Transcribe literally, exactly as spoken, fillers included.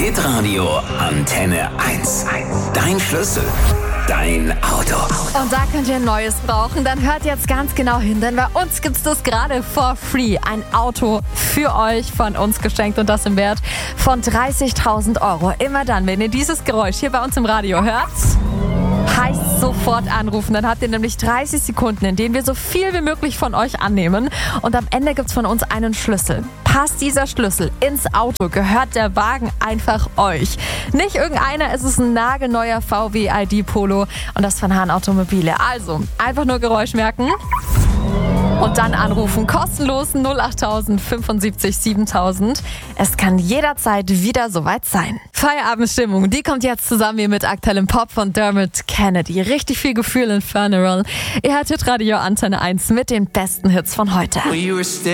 Hitradio Antenne eins. Dein Schlüssel, dein Auto. Und da könnt ihr ein neues brauchen, dann hört jetzt ganz genau hin, denn bei uns gibt's das gerade for free. Ein Auto für euch von uns geschenkt und das im Wert von dreißigtausend Euro. Immer dann, wenn ihr dieses Geräusch hier bei uns im Radio hört, heißt sofort anrufen. Dann habt ihr nämlich dreißig Sekunden, in denen wir so viel wie möglich von euch annehmen. Und am Ende gibt's von uns einen Schlüssel. Passt dieser Schlüssel ins Auto, gehört der Wagen einfach euch. Nicht irgendeiner, es ist ein nagelneuer V W I D Polo und das von Hahn Automobile. Also, einfach nur Geräusch merken und dann anrufen. Kostenlos null acht fünfundsiebzig siebentausend. Es kann jederzeit wieder soweit sein. Feierabendstimmung, die kommt jetzt zusammen hier mit aktuellem Pop von Dermot Kennedy. Richtig viel Gefühl in Funeral. Ihr hört Hitradio Antenne eins mit den besten Hits von heute.